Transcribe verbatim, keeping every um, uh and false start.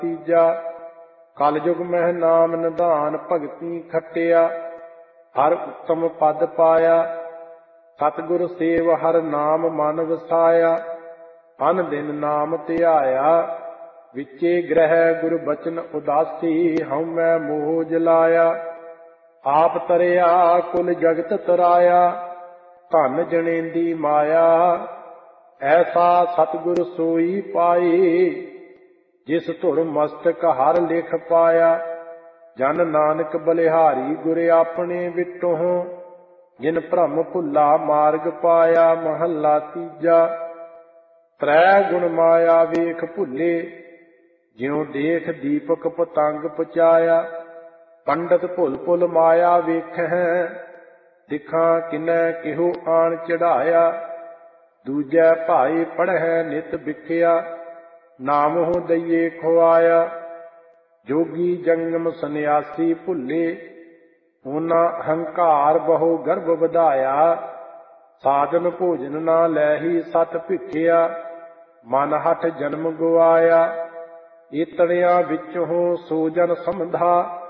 ਤੀਜਾ। ਕਲਯੁਗ ਮਹਿ ਨਾਮ ਨਿਧਾਨ ਭਗਤੀ ਖੱਟਿਆ, ਹਰ ਉੱਤਮ ਪਦ ਪਾਇਆ। ਸਤਿਗੁਰ ਸੇਵ ਹਰ ਨਾਮ ਮਨ ਵਸਾਇਆ, ਅਨ ਦਿਨ ਨਾਮ ਧਿਆਇਆ। ਵਿਚੇ ਗ੍ਰਹਿ ਗੁਰ ਬਚਨ ਉਦਾਸੀ, ਹਉਮੈ ਮੋਹ ਜਲਾਇਆ। ਆਪ ਤਰਿਆ ਕੁਲ ਜਗਤ ਤਰਾਇਆ, ਧਨ ਜਣੇਂਦੀ ਮਾਇਆ। ਐਸਾ ਸਤਿਗੁਰ ਸੋਈ ਪਾਈ, ਜਿਸ ਧੁਰ ਮਸਤਕ ਹਰ ਲਿਖ ਪਾਇਆ। ਜਨ ਨਾਨਕ ਬਲਿਹਾਰੀ ਗੁਰ ਆਪਣੇ ਵਿਟੋਂ, ਜਿਨ ਭ੍ਰਮ ਭੁੱਲਾ ਮਾਰਗ ਪਾਇਆ। ਮਹੱਲਾ ਤੀਜਾ। ਤ੍ਰੈ ਗੁਣ ਮਾਇਆ ਵੇਖ ਭੁੱਲੇ, ਜਿਉ ਦੇਖ ਦੀਪਕ ਪਤੰਗ ਪਚਾਇਆ। ਪੰਡਤ ਭੁੱਲ ਭੁੱਲ ਮਾਇਆ ਵੇਖਹਿ, ਦਿਖਾਂ ਕਿਨੈ ਕਿਹੋ ਆਣ ਚੜਾਇਆ। ਦੂਜੈ ਭਾਈ ਪੜ੍ਹੈ ਨਿਤ ਵਿਖਿਆ, ਨਾਮਹੁ ਦਈਏ ਖੁਆਇਆ। ਜੋਗੀ ਜੰਗਮ ਸੰਨਿਆਸੀ ਭੁੱਲੇ, ਉਹਨਾਂ ਅਹੰਕਾਰ ਬਹੁ ਗਰਭ ਵਧਾਇਆ। ਸਾਜਨ ਭੋਜਨ ਨਾ ਲੈਹੀ ਸਤ ਭਿਖਿਆ, ਮਨ ਹਠ ਜਨਮ ਗਵਾਇਆ। ਏਤੜਿਆਂ ਵਿੱਚੋਂ ਸੋ ਜਨ ਸਮਧਾ,